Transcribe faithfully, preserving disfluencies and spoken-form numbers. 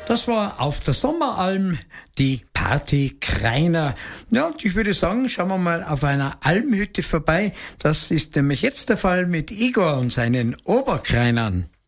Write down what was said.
Das war auf der Sommeralm die Party Kreiner. Ja, und ich würde sagen, schauen wir mal auf einer Almhütte vorbei. Das ist nämlich jetzt der Fall mit Igor und seinen Oberkreinern.